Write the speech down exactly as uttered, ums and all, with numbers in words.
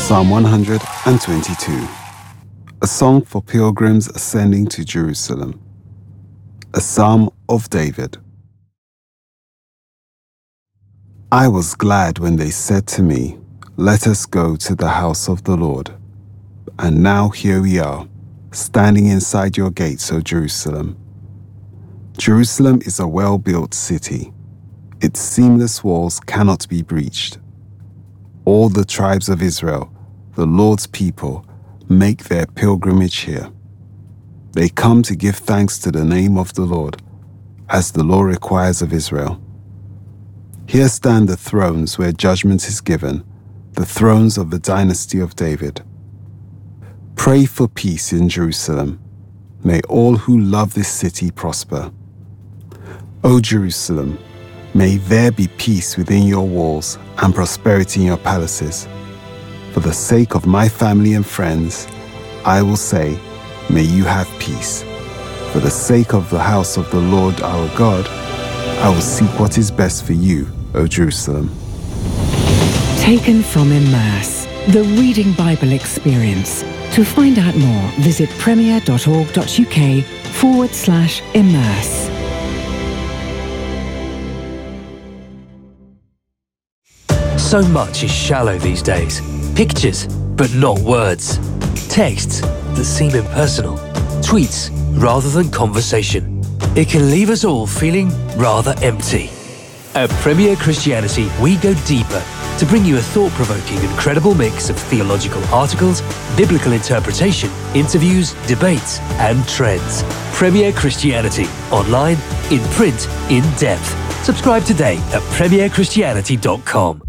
Psalm one hundred twenty-two. A song for pilgrims ascending to Jerusalem. A psalm of David. I was glad when they said to me, "Let us go to the house of the Lord." And now here we are, standing inside your gates, O Jerusalem. Jerusalem is a well-built city. Its seamless walls cannot be breached. All the tribes of Israel, the Lord's people, make their pilgrimage here. They come to give thanks to the name of the Lord, as the law requires of Israel. Here stand the thrones where judgment is given, the thrones of the dynasty of David. Pray for peace in Jerusalem. May all who love this city prosper. O Jerusalem, may there be peace within your walls and prosperity in your palaces. For the sake of my family and friends, I will say, may you have peace. For the sake of the house of the Lord our God, I will seek what is best for you, O Jerusalem. Taken from Immerse, the Reading Bible Experience. To find out more, visit premier.org.uk forward slash immerse. So much is shallow these days. Pictures, but not words. Texts that seem impersonal. Tweets rather than conversation. It can leave us all feeling rather empty. At Premier Christianity, we go deeper to bring you a thought-provoking and credible mix of theological articles, biblical interpretation, interviews, debates, and trends. Premier Christianity. Online, in print, in depth. Subscribe today at premier christianity dot com.